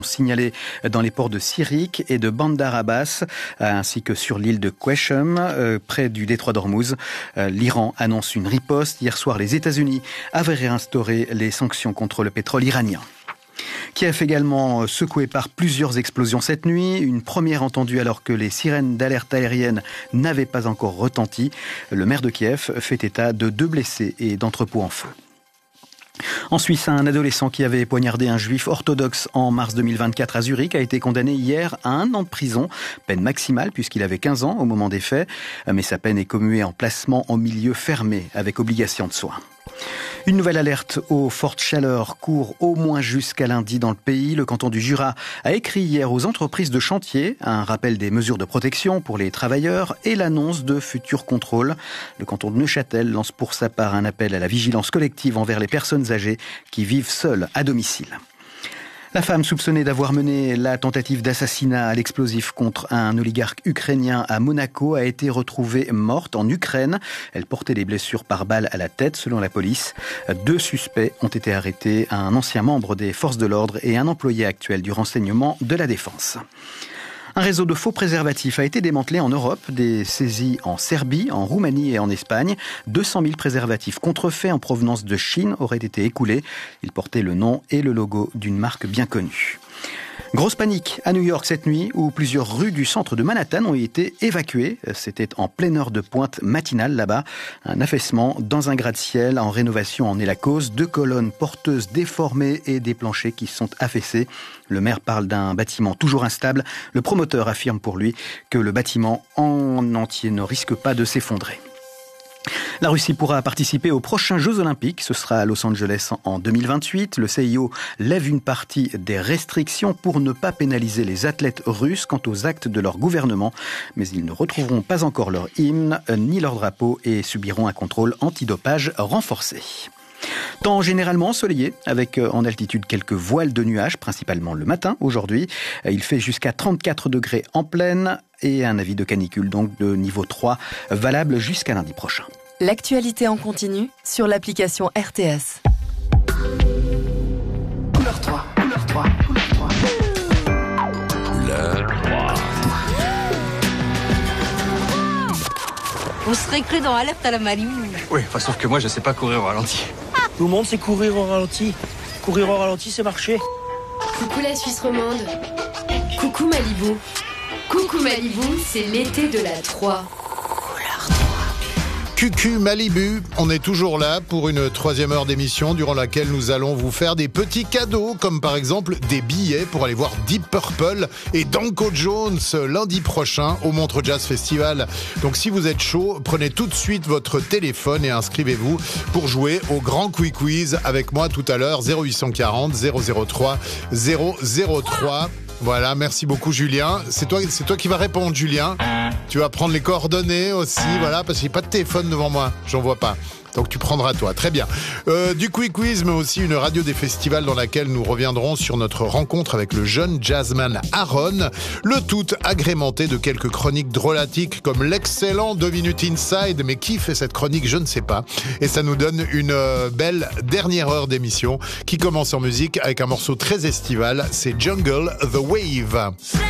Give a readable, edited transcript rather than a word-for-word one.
signalés dans les ports de Sirik et de Bandar Abbas, ainsi que sur l'île de Qeshm, près du détroit d'Ormuz. L'Iran annonce une riposte. Hier soir, les États-Unis avaient réinstauré les sanctions contre le pétrole iranien. Kiev également secoué par plusieurs explosions cette nuit. Une première entendue alors que les sirènes d'alerte aérienne n'avaient pas encore retenti. Le maire de Kiev fait état de 2 blessés et d'entrepôts en feu. En Suisse, un adolescent qui avait poignardé un juif orthodoxe en mars 2024 à Zurich a été condamné hier à 1 an de prison, peine maximale puisqu'il avait 15 ans au moment des faits, mais sa peine est commuée en placement en milieu fermé avec obligation de soins. Une nouvelle alerte aux fortes chaleurs court au moins jusqu'à lundi dans le pays. Le canton du Jura a écrit hier aux entreprises de chantier un rappel des mesures de protection pour les travailleurs et l'annonce de futurs contrôles. Le canton de Neuchâtel lance pour sa part un appel à la vigilance collective envers les personnes âgées qui vivent seules à domicile. La femme soupçonnée d'avoir mené la tentative d'assassinat à l'explosif contre un oligarque ukrainien à Monaco a été retrouvée morte en Ukraine. Elle portait des blessures par balle à la tête, selon la police. 2 suspects ont été arrêtés, un ancien membre des forces de l'ordre et un employé actuel du renseignement de la défense. Un réseau de faux préservatifs a été démantelé en Europe, des saisies en Serbie, en Roumanie et en Espagne. 200 000 préservatifs contrefaits en provenance de Chine auraient été écoulés. Ils portaient le nom et le logo d'une marque bien connue. Grosse panique à New York cette nuit où plusieurs rues du centre de Manhattan ont été évacuées. C'était en pleine heure de pointe matinale là-bas. Un affaissement dans un gratte-ciel en rénovation en est la cause. 2 colonnes porteuses déformées et des planchers qui sont affaissés. Le maire parle d'un bâtiment toujours instable. Le promoteur affirme pour lui que le bâtiment en entier ne risque pas de s'effondrer. La Russie pourra participer aux prochains Jeux Olympiques. Ce sera à Los Angeles en 2028. Le CIO lève une partie des restrictions pour ne pas pénaliser les athlètes russes quant aux actes de leur gouvernement. Mais ils ne retrouveront pas encore leur hymne ni leur drapeau et subiront un contrôle antidopage renforcé. Temps généralement ensoleillé, avec en altitude quelques voiles de nuages, principalement le matin aujourd'hui. Il fait jusqu'à 34 degrés en plaine et un avis de canicule donc de niveau 3, valable jusqu'à lundi prochain. L'actualité en continu sur l'application RTS. Couleur 3, couleur 3, couleur 3. Couleur 3. On serait cru dans Alerte à la Malibu. Oui, enfin, sauf que moi, je sais pas courir au ralenti. Tout le monde sait courir au ralenti. Courir au ralenti, c'est marcher. Coucou la Suisse romande. Coucou Malibu. Coucou Malibu, c'est l'été de la 3. QQ Malibu, on est toujours là pour une 3e heure d'émission durant laquelle nous allons vous faire des petits cadeaux, comme par exemple des billets pour aller voir Deep Purple et Danko Jones lundi prochain au Montreux Jazz Festival. Donc si vous êtes chaud, prenez tout de suite votre téléphone et inscrivez-vous pour jouer au Grand Quiz avec moi tout à l'heure, 0840 003 003. Voilà, merci beaucoup Julien. C'est toi qui vas répondre Julien. Tu vas prendre les coordonnées aussi, voilà, parce qu'il n'y a pas de téléphone devant moi, j'en vois pas. Donc tu prendras toi, très bien. Du quiz, mais aussi une radio des festivals dans laquelle nous reviendrons sur notre rencontre avec le jeune jazzman Aaron. Le tout agrémenté de quelques chroniques drôlatiques comme l'excellent 2 minutes inside. Mais qui fait cette chronique, je ne sais pas. Et ça nous donne une belle dernière heure d'émission qui commence en musique avec un morceau très estival. C'est Jungle The Wave.